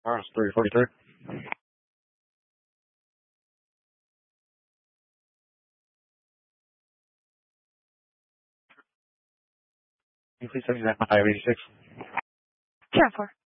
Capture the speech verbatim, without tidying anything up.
Mars three forty-three. Can you please send me back my five eighty-six? Sure, four.